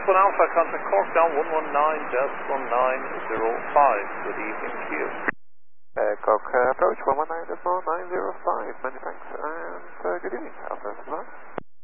One Alpha, contact Cork down 119, just 1905. Good evening to you. Cork approach 119.905. Many thanks and good evening. Alpha,